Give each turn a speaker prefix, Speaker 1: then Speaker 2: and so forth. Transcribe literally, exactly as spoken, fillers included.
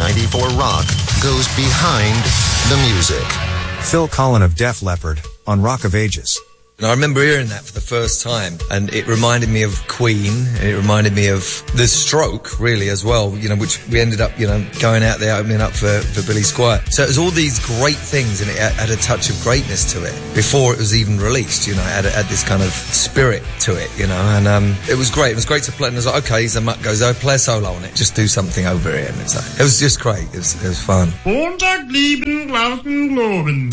Speaker 1: ninety-four Rock goes behind the music.
Speaker 2: Phil Collen of Def Leppard on Rock of Ages.
Speaker 3: And I remember hearing that for the first time, and it reminded me of Queen, and it reminded me of The Stroke, really, as well, you know, which we ended up, you know, going out there, opening up for, for Billy Squier. So it was all these great things, and it had a touch of greatness to it before it was even released, you know, it had, it had this kind of spirit to it, you know, and um, it was great. It was great to play, and I was like, okay, so Mutt goes, oh, play a solo on it, just do something over here, and it's like, it was just great, it was, it was fun.
Speaker 4: Montag lieben, glauben, globen.